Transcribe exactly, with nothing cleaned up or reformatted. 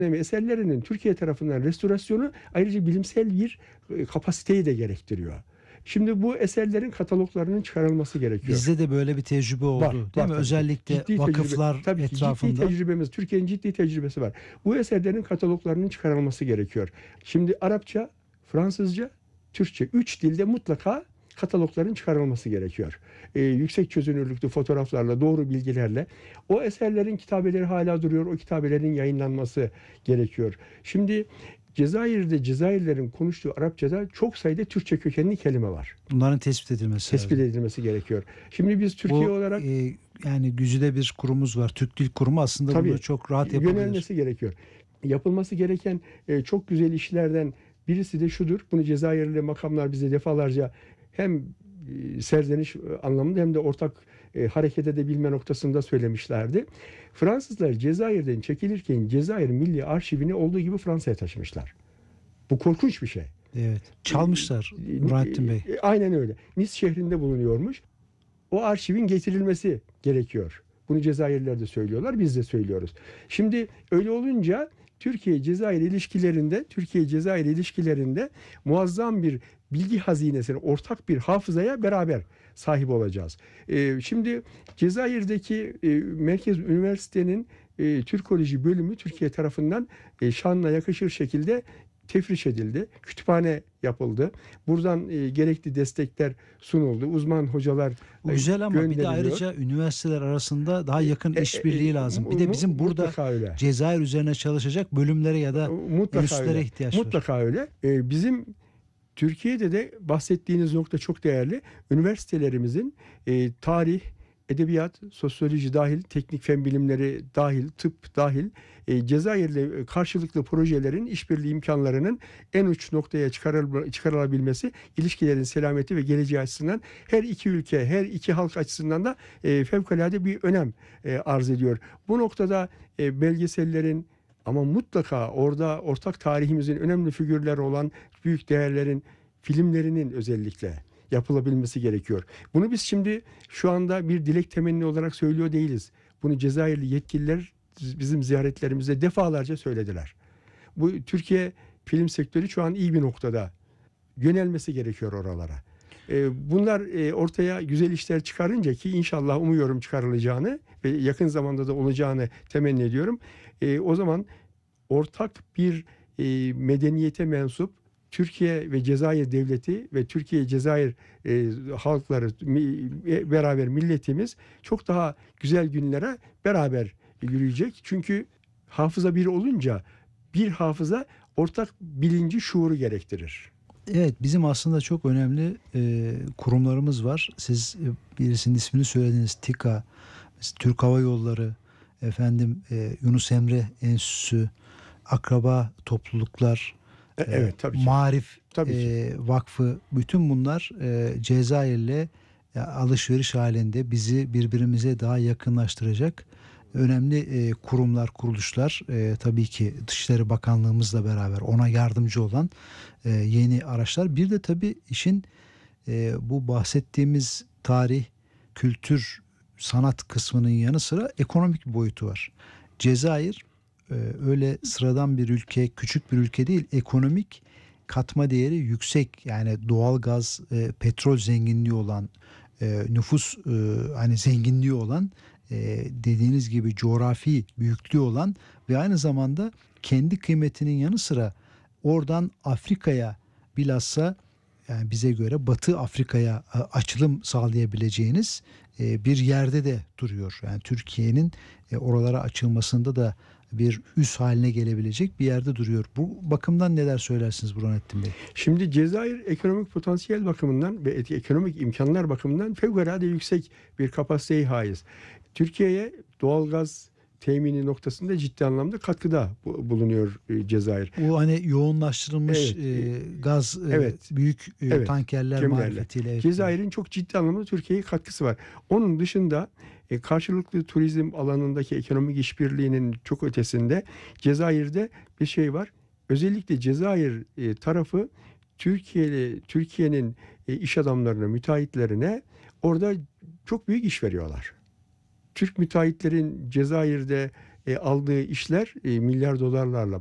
Eserlerinin Türkiye tarafından restorasyonu ayrıca bilimsel bir e, kapasiteyi de gerektiriyor. Şimdi bu eserlerin kataloglarının çıkarılması gerekiyor. Bizde de böyle bir tecrübe Var, oldu, değil var mi? tabii ki. Özellikle Ciddi tecrübe, vakıflar tabii ki ciddi etrafında. tecrübemiz, Türkiye'nin ciddi tecrübesi var. Bu eserlerin kataloglarının çıkarılması gerekiyor. Şimdi Arapça, Fransızca, Türkçe, üç dilde mutlaka katalogların çıkarılması gerekiyor. Ee, yüksek çözünürlüklü fotoğraflarla, doğru bilgilerle. O eserlerin kitabeleri hala duruyor, o kitabelerin yayınlanması gerekiyor. Şimdi Cezayir'de Cezayirlilerin konuştuğu Arapçada çok sayıda Türkçe kökenli kelime var. Bunların tespit edilmesi Tespit lazım. edilmesi gerekiyor. Şimdi biz Türkiye Bu olarak e, yani güzide bir kurumuz var. Türk Dil Kurumu aslında tabii bunu çok rahat yapabilir. yönelmesi gerekiyor. Yapılması gereken e, çok güzel işlerden birisi de şudur. Bunu Cezayirli makamlar bize defalarca hem e, serzeniş anlamında hem de ortak e, hareket edebilme noktasında söylemişlerdi. Fransızlar Cezayir'den çekilirken Cezayir Milli Arşivini olduğu gibi Fransa'ya taşımışlar. Bu korkunç bir şey. Evet. Çalmışlar E, Burhanettin Bey. e, Aynen öyle. Nice şehrinde bulunuyormuş. O arşivin getirilmesi gerekiyor. Bunu Cezayirliler de söylüyorlar, biz de söylüyoruz. Şimdi öyle olunca Türkiye-Cezayir ilişkilerinde, Türkiye-Cezayir ilişkilerinde muazzam bir bilgi hazinesine, ortak bir hafızaya beraber sahip olacağız. Ee, şimdi Cezayir'deki e, Merkez Üniversite'nin e, Türkoloji bölümü Türkiye tarafından e, şanla yakışır şekilde tefriş edildi. Kütüphane yapıldı. Buradan e, gerekli destekler sunuldu. Uzman hocalar Bu e, güzel ama bir de gönderiliyor. ayrıca üniversiteler arasında daha yakın E, işbirliği e, lazım. Bir mu- de bizim burada mutlaka öyle. Cezayir üzerine çalışacak bölümlere ya da Mutlaka enstitülere öyle. ihtiyaç var. Mutlaka öyle. E, bizim Türkiye'de de bahsettiğiniz nokta çok değerli. Üniversitelerimizin e, tarih, edebiyat, sosyoloji dahil, teknik fen bilimleri dahil, tıp dahil e, Cezayir'le karşılıklı projelerin işbirliği imkanlarının en uç noktaya çıkarıl- çıkarılabilmesi, ilişkilerin selameti ve geleceği açısından her iki ülke, her iki halk açısından da e, fevkalade bir önem e, arz ediyor. Bu noktada e, belgesellerin ama mutlaka orada ortak tarihimizin önemli figürleri olan büyük değerlerin filmlerinin özellikle yapılabilmesi gerekiyor. Bunu biz şimdi şu anda bir dilek temenni olarak söylüyor değiliz. Bunu Cezayirli yetkililer bizim ziyaretlerimizde defalarca söylediler. Bu Türkiye film sektörü şu an iyi bir noktada. Yönelmesi gerekiyor oralara. Ee, Bunlar e, ortaya güzel işler çıkarınca, ki inşallah umuyorum çıkarılacağını ve yakın zamanda da olacağını temenni ediyorum. E, O zaman ortak bir e, medeniyete mensup Türkiye ve Cezayir devleti ve Türkiye Cezayir e, halkları mi- e, beraber milletimiz çok daha güzel günlere beraber yürüyecek. Çünkü hafıza bir olunca bir hafıza ortak bilinci, şuuru gerektirir. Evet, bizim aslında çok önemli e, kurumlarımız var. Siz e, birisinin ismini söylediniz. TİKA, Türk Hava Yolları, efendim e, Yunus Emre Enstitüsü, akraba topluluklar, E, e, evet tabii ki. Marif Tabii ki. e, Vakfı, bütün bunlar e, Cezayir'le e, alışveriş halinde bizi birbirimize daha yakınlaştıracak önemli e, kurumlar, kuruluşlar. E, tabii ki Dışişleri Bakanlığımızla beraber ona yardımcı olan e, yeni araçlar. Bir de tabii işin e, bu bahsettiğimiz tarih, kültür, sanat kısmının yanı sıra ekonomik bir boyutu var. Cezayir e, öyle sıradan bir ülke, küçük bir ülke değil, ekonomik katma değeri yüksek. Yani doğalgaz, e, petrol zenginliği olan, e, nüfus e, hani zenginliği olan, e, dediğiniz gibi coğrafi büyüklüğü olan ve aynı zamanda kendi kıymetinin yanı sıra oradan Afrika'ya, bilhassa yani bize göre Batı Afrika'ya e, açılım sağlayabileceğiniz e, bir yerde de duruyor. Yani Türkiye'nin e, oralara açılmasında da bir üs haline gelebilecek bir yerde duruyor. Bu bakımdan neler söylersiniz Burhanettin Bey? Şimdi Cezayir ekonomik potansiyel bakımından ve ekonomik imkanlar bakımından fevkalade yüksek bir kapasiteye haiz. Türkiye'ye doğalgaz temini noktasında ciddi anlamda katkıda bu- bulunuyor e, Cezayir. Bu hani yoğunlaştırılmış Evet. e, gaz, e, Evet. büyük e, Evet. tankerler Gemilerle. marifetiyle. Evet. Cezayir'in çok ciddi anlamda Türkiye'ye katkısı var. Onun dışında e, karşılıklı turizm alanındaki ekonomik işbirliğinin çok ötesinde Cezayir'de bir şey var. Özellikle Cezayir e, tarafı Türkiye'li Türkiye'nin e, iş adamlarına, müteahhitlerine orada çok büyük iş veriyorlar. Türk müteahhitlerin Cezayir'de e, aldığı işler e, milyar dolarlarla